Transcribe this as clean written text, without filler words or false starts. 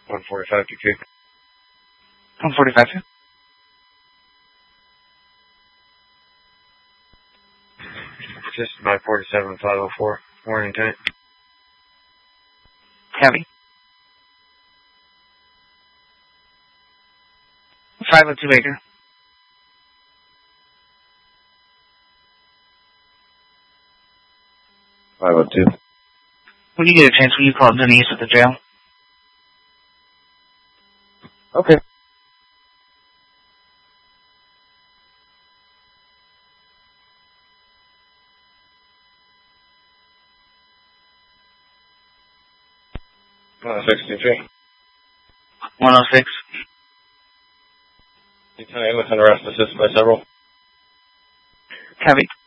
145 to Q. 145 to? Just by 47-504. Warning tank. Heavy. 502 Baker. When you get a chance, will you call Denise at the jail? Okay. Oh, 63. 106. Lieutenant Anderson arrest assisted by several. Heavy.